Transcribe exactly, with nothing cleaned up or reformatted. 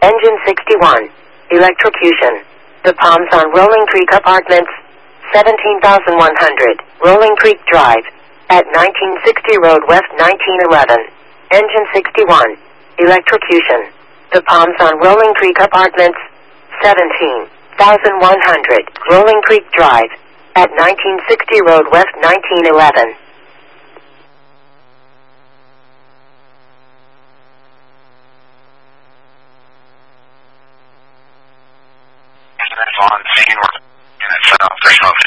Engine sixty-one. Electrocution. The Palms on Rolling Creek Apartments, seventeen thousand one hundred, Rolling Creek Drive, at nineteen sixty Road West nineteen eleven. Engine sixty-one. Electrocution. The Palms on Rolling Creek Apartments, seventeen thousand one hundred, Rolling Creek Drive, at nineteen sixty Road West nineteen eleven. On scene, and it's uh, there's smoke